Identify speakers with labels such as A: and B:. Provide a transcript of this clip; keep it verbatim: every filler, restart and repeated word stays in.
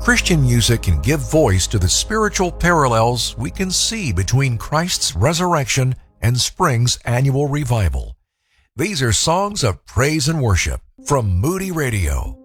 A: Christian music can give voice to the spiritual parallels we can see between Christ's resurrection and spring's annual revival. These are songs of praise and worship from Moody Radio.